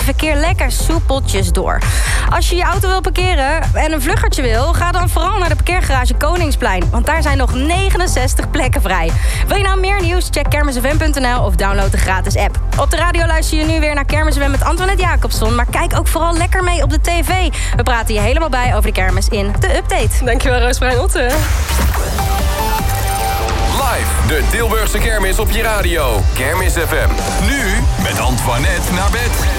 verkeer lekker soepeltjes door. Als je je auto wil parkeren en een vluggertje wil, ga dan vooral naar de parkeergarage Koningsplein. Want daar zijn nog 69 plekken vrij. Wil je nou meer nieuws? Check kermisfm.nl of download de gratis app. Op de radio luister je nu weer naar Kermis FM met Antoinette Jacobson. Maar kijk ook vooral lekker mee op de tv. We praten je helemaal bij over de kermis in de update. Dankjewel, Roosmarijn Otte. Live, de Tilburgse kermis op je radio. Kermis FM. Nu met Antoinette naar bed.